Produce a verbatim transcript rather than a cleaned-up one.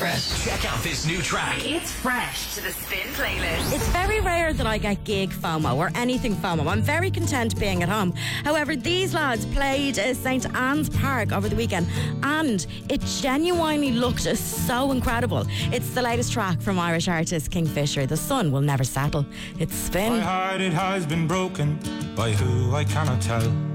Fresh. Check out this new track. It's fresh to the Spin playlist. It's very rare that I get gig FOMO or anything FOMO. I'm very content being at home. However, these lads played uh, Saint Anne's Park over the weekend and it genuinely looked uh, so incredible. It's the latest track from Irish artist Kingfisher. The sun will never settle. It's Spin. My heart, it has been broken by who I cannot tell.